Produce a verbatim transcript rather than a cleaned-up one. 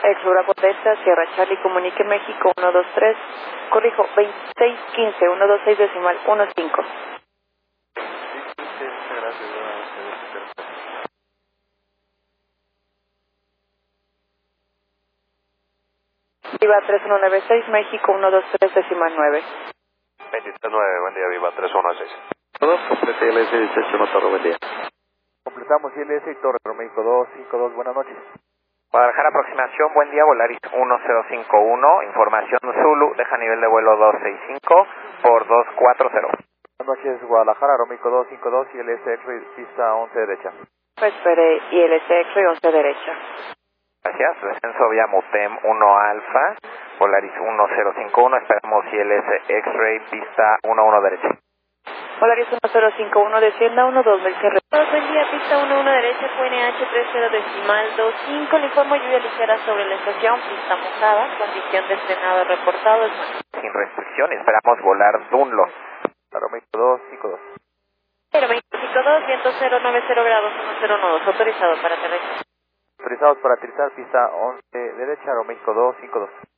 Ex Bravo Delta, Sierra Charlie, comunique México uno dos tres, corrijo, veintiséis quince, ciento veintiséis decimal quince. Viva tres uno nueve seis, México uno dos tres decimal nueve. veintitrés nueve, buen día, Viva tres uno seis. Todos, complete I L S dieciocho, no Torre, buen día. Completamos I L S y Torre, México dos cinco dos, buenas noches. Guadalajara, aproximación, buen día, Volaris uno cero cinco uno, información Zulu, deja nivel de vuelo doscientos sesenta y cinco por doscientos cuarenta. Buenas noches, Guadalajara, México dos cinco dos, I L S X-Ray, pista once derecha. Espere, I L S X-Ray once derecha. Gracias, descenso vía Mutem uno Alfa, Volaris uno cero cinco uno, esperamos I L S X-Ray, pista uno uno derecha. Volaris uno cero cinco uno, descienda uno dos mil cien. Buen día, pista uno uno derecha, Q N H treinta decimal veinticinco, le informo lluvia ligera sobre la estación, pista mojada, condición de frenado reportado es buena. Sin restricción, esperamos volar Dunlo. Claro, México dos cinco dos. México dos, viento cero nueve cero grados, uno cero nueve dos, autorizado para aterrizar. Autorizados para aterrizar, pista once derecha, México dos cinco dos.